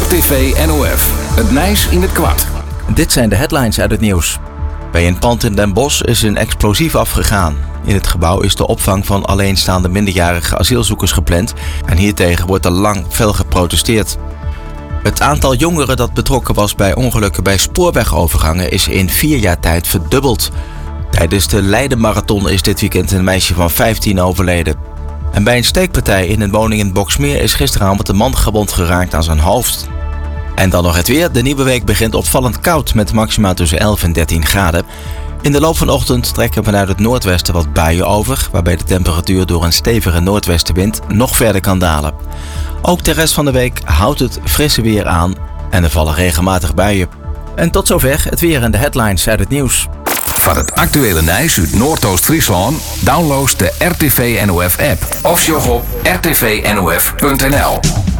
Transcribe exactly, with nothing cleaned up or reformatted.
R T V N O F. Het Nijs in het kwart. Dit zijn de headlines uit het nieuws. Bij een pand in Den Bosch is een explosief afgegaan. In het gebouw is de opvang van alleenstaande minderjarige asielzoekers gepland en hiertegen wordt al lang fel geprotesteerd. Het aantal jongeren dat betrokken was bij ongelukken bij spoorwegovergangen is in vier jaar tijd verdubbeld. Tijdens de Leiden-marathon is dit weekend een meisje van vijftien overleden. En bij een steekpartij in een woning in Boxmeer is gisteravond een man gewond geraakt aan zijn hoofd. En dan nog het weer. De nieuwe week begint opvallend koud met maxima tussen elf en dertien graden. In de loop van de ochtend trekken vanuit het noordwesten wat buien over, waarbij de temperatuur door een stevige noordwestenwind nog verder kan dalen. Ook de rest van de week houdt het frisse weer aan en er vallen regelmatig buien. En tot zover het weer en de headlines uit het nieuws. Van het actuele Nijs uit Noordoost-Friesland download de R T V N O F app of sjog op r t v n o f punt n l.